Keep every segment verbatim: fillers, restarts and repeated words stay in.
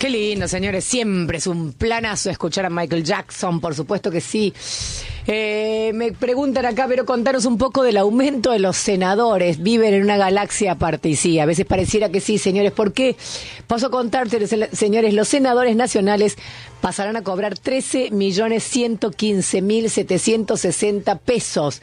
Qué lindo, señores. Siempre es un planazo escuchar a Michael Jackson, por supuesto que sí. Eh, me preguntan acá, pero contanos un poco del aumento de los senadores. Viven en una galaxia aparte, y sí, a veces pareciera que sí, señores. ¿Por qué? Paso a contarte, señores, los senadores nacionales pasarán a cobrar trece millones ciento quince mil setecientos sesenta pesos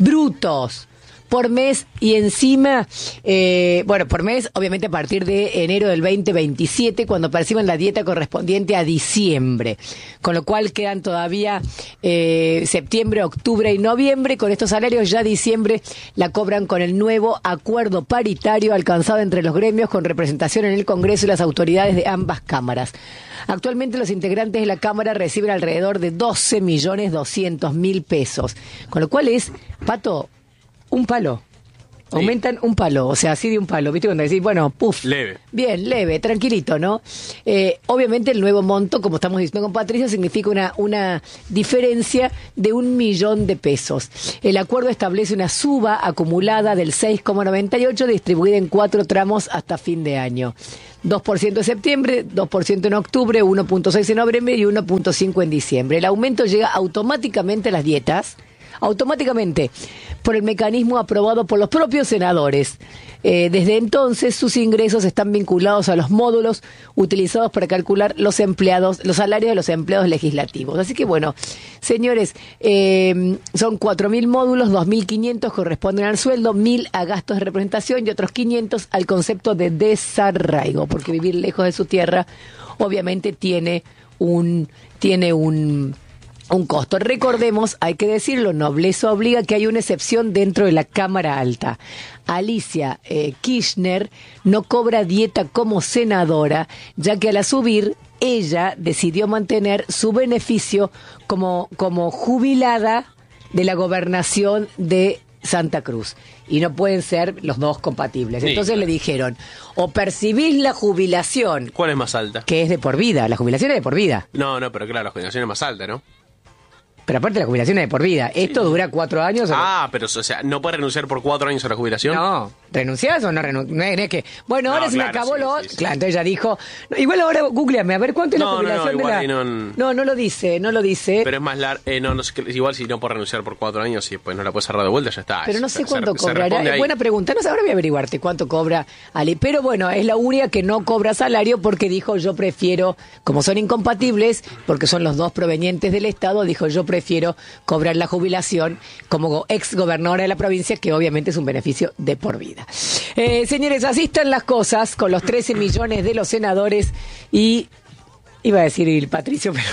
brutos por mes, y encima, eh, bueno, por mes, obviamente a partir de enero del veinte veintisiete, cuando perciban la dieta correspondiente a diciembre, con lo cual quedan todavía eh, septiembre, octubre y noviembre. Con estos salarios ya diciembre la cobran con el nuevo acuerdo paritario alcanzado entre los gremios con representación en el Congreso y las autoridades de ambas cámaras. Actualmente los integrantes de la Cámara reciben alrededor de doce millones doscientos mil pesos, con lo cual es, Pato, un palo. Aumentan un palo, o sea, así de un palo. ¿Viste cuando decís, bueno, puf? Leve. Bien, leve, tranquilito, ¿no? Eh, obviamente el nuevo monto, como estamos diciendo con Patricia, significa una, una diferencia de un millón de pesos. El acuerdo establece una suba acumulada del seis coma noventa y ocho distribuida en cuatro tramos hasta fin de año. dos por ciento en septiembre, dos por ciento en octubre, uno punto seis en noviembre y uno punto cinco en diciembre. El aumento llega automáticamente a las dietas, automáticamente, por el mecanismo aprobado por los propios senadores. Eh, desde entonces, sus ingresos están vinculados a los módulos utilizados para calcular los empleados, los salarios de los empleados legislativos. Así que, bueno, señores, eh, son cuatro mil módulos, dos mil quinientos corresponden al sueldo, mil a gastos de representación y otros quinientos al concepto de desarraigo, porque vivir lejos de su tierra, obviamente, tiene un, tiene un... un costo. Recordemos, hay que decirlo, nobleza obliga, que hay una excepción dentro de la Cámara Alta. Alicia eh, Kirchner no cobra dieta como senadora, ya que al asumir, ella decidió mantener su beneficio como, como jubilada de la gobernación de Santa Cruz. Y no pueden ser los dos compatibles. Sí, Entonces claro. le dijeron, o percibís la jubilación, ¿Cuál es más alta? que es de por vida, la jubilación es de por vida. No, no, pero claro, la jubilación es más alta, ¿no? Pero aparte la jubilación es de por vida. ¿Esto Sí. dura cuatro años? ¿O Ah, pero, o sea, ¿no puede renunciar por cuatro años a la jubilación? no? ¿Renunciás o no renunciás? No es, no es que, bueno, ahora No, se me claro, acabó sí, lo... sí, sí. Claro, entonces ella dijo... no, igual ahora googleame, a ver, ¿cuánto es la No, no, no, jubilación igual de ahí la...? no- No, no lo dice, no lo dice. Pero es más largo. Eh, no, no sé, que- igual si no puede renunciar por cuatro años y después no la puede cerrar de vuelta, ya está. Pero no Se- sé se- cuánto se cobrará. responde Es ahí. buena pregunta. No sé, ahora voy a averiguarte cuánto cobra Ali. Pero bueno, es la única que no cobra salario porque dijo, yo prefiero, como son incompatibles, porque son los dos provenientes del Estado, dijo, yo prefiero cobrar la jubilación como ex gobernadora de la provincia, que obviamente es un beneficio de por vida. Eh, señores, así están las cosas con los trece millones de los senadores y... Iba a decir el Patricio, pero...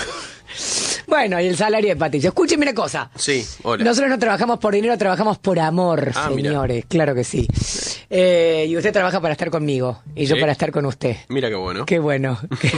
Bueno, y el salario de Patricio. Escúcheme una cosa. Sí, hola. Nosotros no trabajamos por dinero, trabajamos por amor, Ah, mira. señores. Claro que sí. Eh, y usted trabaja para estar conmigo y yo Sí. para estar con usted. Mira qué bueno. Qué bueno.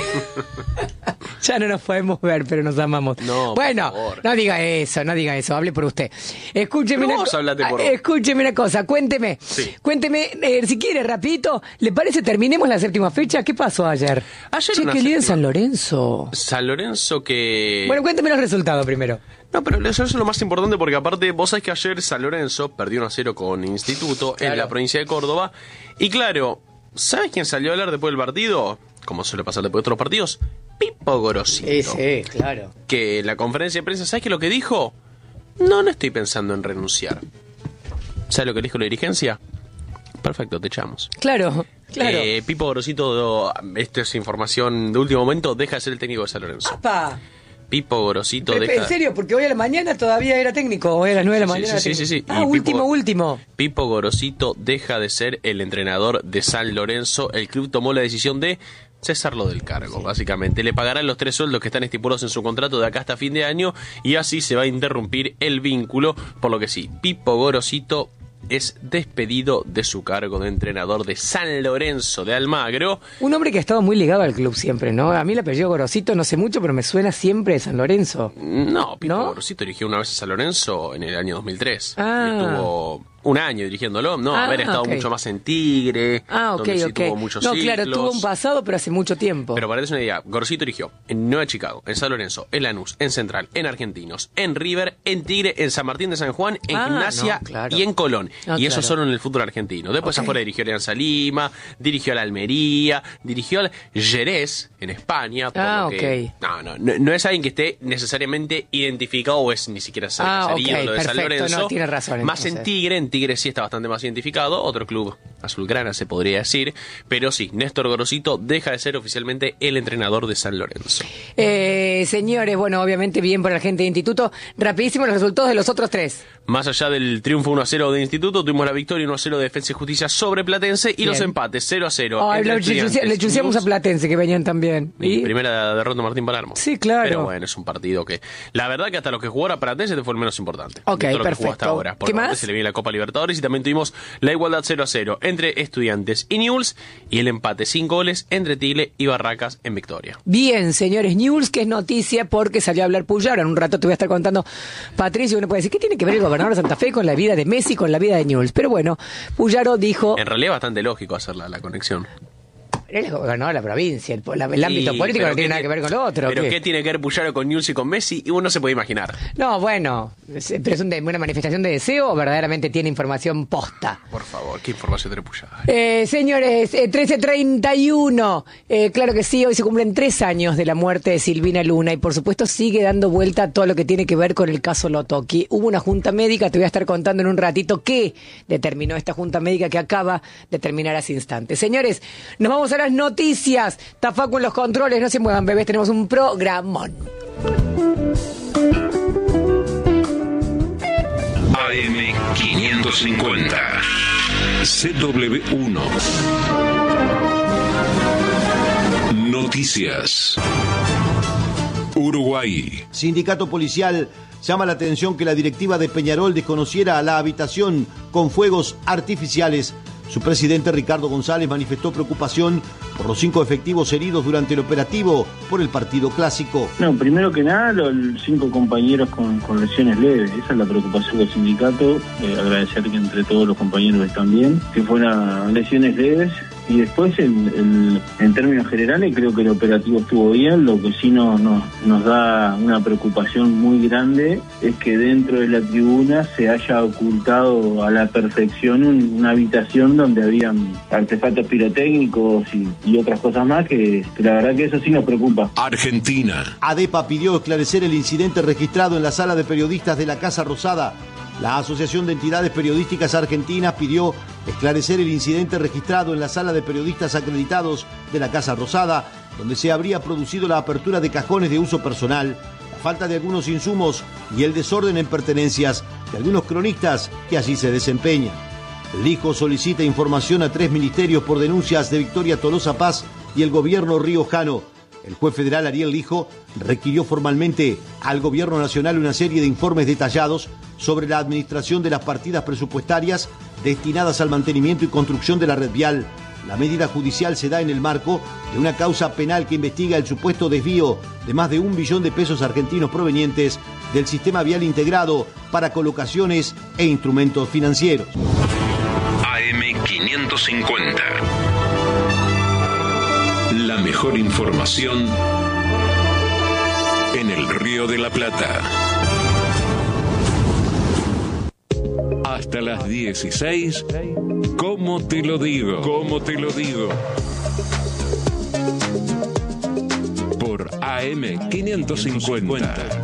Ya no nos podemos ver, pero nos amamos. No, por bueno, favor. no diga eso, no diga eso, hable por usted. Escúcheme Pero una vos co- hablate por ah, vos. Escúcheme una cosa, cuénteme. Sí. Cuénteme, eh, si quiere, rapidito, ¿le parece terminemos la séptima fecha? ¿Qué pasó ayer? Ayer Che, una qué lío en séptima. San Lorenzo. San Lorenzo que... Bueno, cuénteme los resultados primero. No, pero eso es lo más importante porque aparte vos sabés que ayer San Lorenzo perdió uno a cero con Instituto Claro. en la provincia de Córdoba. Y claro, ¿sabes quién salió a hablar después del partido? Como suele pasar después de otros partidos. Pipo Gorosito. Sí, sí, claro. Que en la conferencia de prensa, ¿sabes qué es lo que dijo? No, no estoy pensando en renunciar. ¿Sabes lo que dijo la dirigencia? Perfecto, te echamos. Claro, claro. Eh, Pipo Gorosito, esto es información de último momento, deja de ser el técnico de San Lorenzo. ¡Apa! Pipo Gorosito Pero, deja... en serio, porque hoy a la mañana todavía era técnico, hoy a las nueve de la Sí, mañana. sí, era sí, sí, técnico. sí. Ah, Y último, Pipo- último. Pipo Gorosito deja de ser el entrenador de San Lorenzo. El club tomó la decisión de cesarlo del cargo, básicamente. Le pagarán los tres sueldos que están estipulados en su contrato de acá hasta fin de año y así se va a interrumpir el vínculo, por lo que sí, Pipo Gorosito es despedido de su cargo de entrenador de San Lorenzo de Almagro. Un hombre que ha estado muy ligado al club siempre, ¿no? A mí el apellido Gorosito no sé mucho, pero me suena siempre de San Lorenzo. No, Pipo ¿No? Gorosito dirigió una vez a San Lorenzo en el año dos mil tres. Ah. Y estuvo un año dirigiéndolo, no, ah, haber estado okay. mucho más en Tigre, ah, okay, donde sí okay. tuvo muchos no, ciclos. claro, tuvo un pasado, pero hace mucho tiempo. Pero para que te des una idea, Gorosito dirigió en Nueva Chicago, en San Lorenzo, en Lanús, en Central, en Argentinos, en River, en Tigre, en San Martín de San Juan, en ah, Gimnasia no, claro. y en Colón. No, y eso claro. solo en el fútbol argentino. Después Okay. afuera dirigió Alianza Lima, dirigió a la Almería, dirigió al Jerez en España. Por Ah, lo que, ok. no, no, no, no es alguien que esté necesariamente identificado o es ni siquiera ser, Ah, ser ok, ídolo de San perfecto, Lorenzo. no, tiene razón, más entonces. en Tigre, en Tigre sí está bastante más identificado, otro club azulgrana se podría decir, pero sí, Néstor Gorosito deja de ser oficialmente el entrenador de San Lorenzo. Eh, señores, bueno, obviamente bien por la gente de Instituto. Rapidísimo los resultados de los otros tres. Más allá del triunfo uno a cero de Instituto, tuvimos la victoria uno a cero de Defensa y Justicia sobre Platense y Bien. los empates cero a cero. Ay, entre le, chucia- Estudiantes, le chuciamos a News Platense, que venían también. y ¿Y? primera derrota de Martín Palermo. Sí, claro. Pero bueno, es un partido que, la verdad que hasta los que jugó a Platense fue el menos importante. Ok, de todo lo que perfecto. jugó hasta ahora. Por ¿Qué Platense más? se le viene la Copa Libertadores y también tuvimos la igualdad cero a cero entre Estudiantes y Newell's y el empate sin goles entre Tigre y Barracas en victoria. Bien, señores, Newell's, que es noticia porque salió a hablar Puyaro. En un rato te voy a estar contando, Patricio, uno puede decir, ¿qué tiene que ver el gobernador de Santa Fe con la vida de Messi, con la vida de Newell's? Pero bueno, Puyaro dijo... En realidad es bastante lógico hacer la, la conexión. Él es gobernador de la provincia, el, la- el ámbito Sí, político pero no tiene ¿qué nada ti- que ver con lo otro. Pero ¿qué? ¿qué tiene que ver Puyaro con Newell's y con Messi? Y uno se puede imaginar. No, bueno, es- pero es un de- una manifestación de deseo o verdaderamente tiene información posta. Por favor, ¿qué información tiene Puyaro? Eh, señores, eh, trece treinta y uno, eh, claro que sí, hoy se cumplen tres años de la muerte de Silvina Luna y por supuesto sigue dando vuelta todo lo que tiene que ver con el caso Lotoki. Hubo una junta médica, te voy a estar contando en un ratito qué determinó esta junta médica que acaba de terminar hace instantes. Señores, nos vamos a las noticias. Tafacu en los controles, no se muevan bebés, tenemos un programón. A M quinientos cincuenta C W uno Noticias. Uruguay. Sindicato policial llama la atención que la directiva de Peñarol desconociera la habitación con fuegos artificiales. Su presidente Ricardo González manifestó preocupación por los cinco efectivos heridos durante el operativo por el partido clásico. No, primero que nada, los cinco compañeros con, con lesiones leves. Esa es la preocupación del sindicato. Eh, agradecer que entre todos los compañeros están bien, que fueran lesiones leves. Y después, en, en, en términos generales, creo que el operativo estuvo bien. Lo que sí no, no, nos da una preocupación muy grande es que dentro de la tribuna se haya ocultado a la perfección un, una habitación donde habían artefactos pirotécnicos y, y otras cosas más que, que la verdad que eso sí nos preocupa. Argentina. ADEPA pidió esclarecer el incidente registrado en la sala de periodistas de la Casa Rosada. La Asociación de Entidades Periodísticas Argentinas pidió esclarecer el incidente registrado en la sala de periodistas acreditados de la Casa Rosada, donde se habría producido la apertura de cajones de uso personal, la falta de algunos insumos y el desorden en pertenencias de algunos cronistas que allí se desempeñan. El Lijo solicita información a tres ministerios por denuncias de Victoria Tolosa Paz y el gobierno riojano. El juez federal Ariel Lijo requirió formalmente al Gobierno Nacional una serie de informes detallados sobre la administración de las partidas presupuestarias destinadas al mantenimiento y construcción de la red vial. La medida judicial se da en el marco de una causa penal que investiga el supuesto desvío de más de un billón de pesos argentinos provenientes del sistema vial integrado para colocaciones e instrumentos financieros. A M quinientos cincuenta. La mejor información en el Río de la Plata. Hasta las dieciséis, ¿cómo te lo digo? ¿Cómo te lo digo? Por A M quinientos cincuenta.